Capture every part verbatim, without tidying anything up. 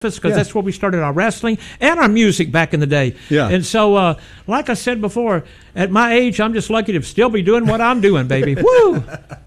because Yeah. that's where we started our wrestling and our music back in the day. Yeah. And so, uh, like I said before, at my age, I'm just lucky to still be doing what I'm doing, baby. Woo!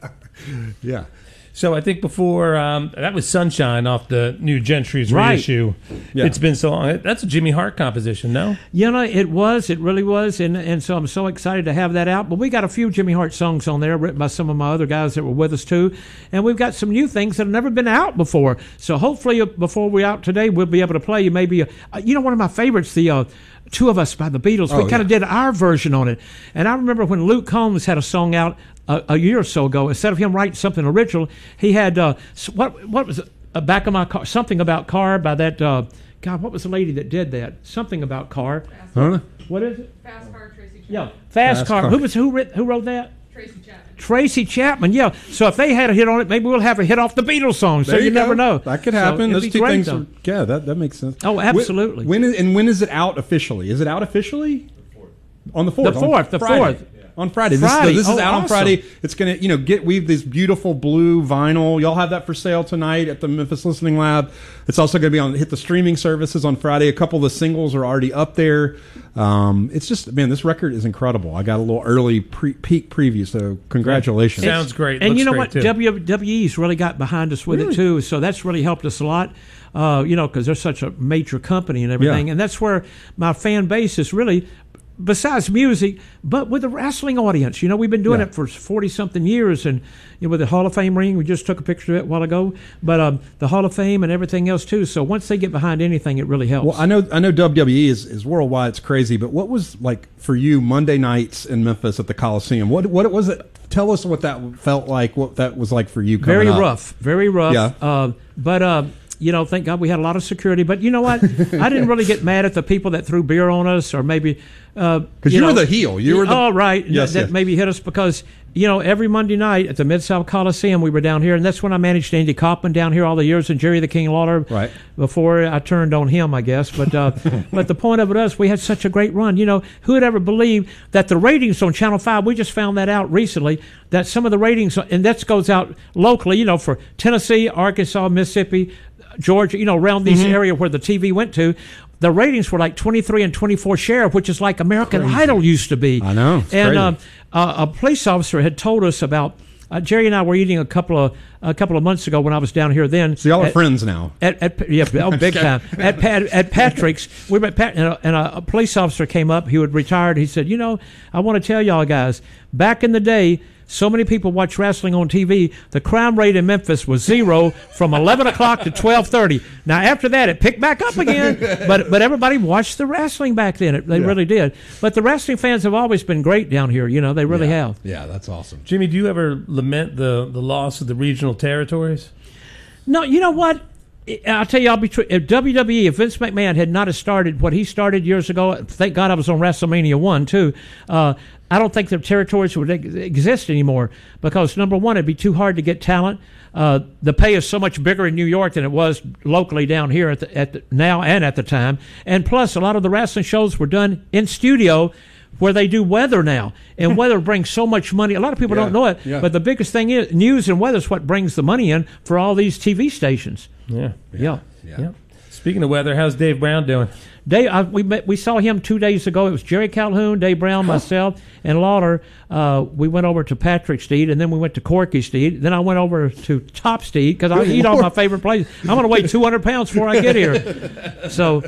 Yeah. So I think before um, that was Sunshine off the new Gentry's Right. reissue. Yeah. It's been so long. That's a Jimmy Hart composition, no? You know, it was, it really was, and and so I'm so excited to have that out. But we got a few Jimmy Hart songs on there written by some of my other guys that were with us too, and we've got some new things that have never been out before. So hopefully, uh, before we're out today, we'll be able to play you maybe. Uh, you know, one of my favorites, the. Uh, Two of Us by the Beatles. Oh, we kind of yeah. did our version on it. And I remember when Luke Combs had a song out a, a year or so ago, instead of him writing something original, he had, uh, s- what what was it? Uh, Back of My Car, something about car by that, uh, God, what was the lady that did that? Something about car. Huh? What is it? Fast Car, Tracy Chapman. Yeah, Fast, Fast Car. Car. Who was who writ, who wrote that? Tracy Chapman. Tracy Chapman. Yeah. So if they had a hit on it, maybe we'll have a hit off the Beatles song. So There you, go. never know. That could So happen. it'd Those be two great, things. though. Are, yeah, that, that makes sense. Oh, absolutely. When, when is, and when is it out officially? Is it out officially? On the fourth. The fourth, On the Friday. fourth. On Friday. Friday. This, this is Oh, out on awesome. Friday. It's gonna, you know, get we've this beautiful blue vinyl. Y'all have that for sale tonight at the Memphis Listening Lab. It's also going to be on hit the streaming services on Friday. A couple of the singles are already up there. Um, it's just, man, this record is incredible. I got a little early pre- peak preview, so congratulations. Sounds great. And Looks you know great, what? too. W W E's really got behind us with Really? it too, so that's really helped us a lot. Uh, you know, because they're such a major company and everything, Yeah. and that's where my fan base is really. Besides music, but with the wrestling audience, you know, we've been doing Yeah. it for forty something years, and you know, with the Hall of Fame ring, we just took a picture of it a while ago. But um, the Hall of Fame and everything else too. So once they get behind anything, it really helps. Well, I know I know W W E is, is worldwide. It's crazy, but what was like for you Monday nights in Memphis at the Coliseum? What what was it? Tell us what that felt like. What that was like for you. Coming Very up. rough, very rough. Yeah. Uh, but uh, you know, thank God we had a lot of security. But you know what? I didn't really get mad at the people that threw beer on us, or maybe because Because you, were the heel. You were the, oh right, Yes, that yes. maybe hit us because you know every Monday night at the Mid South Coliseum we were down here, and that's when I managed Andy Kaufman down here all the years, and Jerry the King Lawler. Right. Before I turned on him, I guess. But uh, but the point of it is we had such a great run. You know, who would ever believe that the ratings on Channel Five? We just found that out recently. That some of the ratings, and that goes out locally. You know, for Tennessee, Arkansas, Mississippi, Georgia. You know, around these Mm-hmm. area where the T V went to. The ratings were like twenty-three and twenty-four share, which is like American Idol used to be. I know, it's And crazy. um, uh, a police officer had told us about. Uh, Jerry and I were eating a couple of a couple of months ago when I was down here. Then So y'all are at- friends now. At, at yeah, oh, big time. At Pat, at Patrick's, we were at Pat, and, a, and a, a police officer came up. He had retired. He said, "You know, I want to tell y'all guys, back in the day." So many people watch wrestling on T V. The crime rate in Memphis was zero from eleven o'clock to twelve thirty. Now after that, it picked back up again. But but everybody watched the wrestling back then. It, they Yeah. really did. But the wrestling fans have always been great down here. You know, they really yeah. have. Yeah, that's awesome. Jimmy, do you ever lament the, the loss of the regional territories? No, you know what? I'll tell you, I'll be true. If W W E, if Vince McMahon had not have started what he started years ago, thank God I was on WrestleMania one too. Uh, I don't think the territories would ex- exist anymore because number one, it'd be too hard to get talent. Uh, the pay is so much bigger in New York than it was locally down here at the, at the, now and at the time. And plus, a lot of the wrestling shows were done in studio. Where they do weather now, and weather brings so much money. A lot of people Yeah, don't know it, yeah. but the biggest thing is news and weather is what brings the money in for all these T V stations. Yeah. Yeah. Yeah. Yeah. Speaking of weather, how's Dave Brown doing? Dave, I, we met, we saw him two days ago. It was Jerry Calhoun, Dave Brown, myself, and Lawler. Uh, we went over to Patrick Steed, and then we went to Corky Steed. Then I went over to Top Steed because I eat all my favorite places. I'm going to weigh two hundred pounds before I get here. So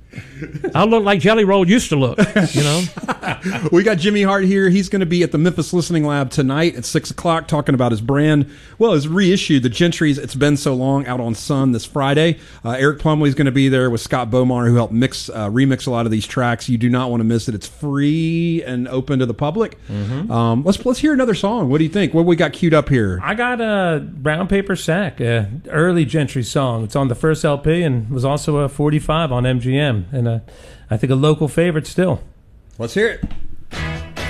I look like Jelly Roll used to look, you know. We got Jimmy Hart here. He's going to be at the Memphis Listening Lab tonight at six o'clock talking about his brand. Well, his reissue, The Gentry's It's Been So Long, out on Sun this Friday. Uh, Eric Plumley's going to be there with Scott Bomar, who helped mix, uh, remix a lot of these tracks. You do not want to miss it. It's free and open to the public. Mm-hmm. Um, let's let's hear another song. What do you think? What we got queued up here? I got a Brown Paper Sack, a early Gentry song. It's on the first L P and was also a forty-five on M G M, and a, I think a local favorite still. Let's hear it.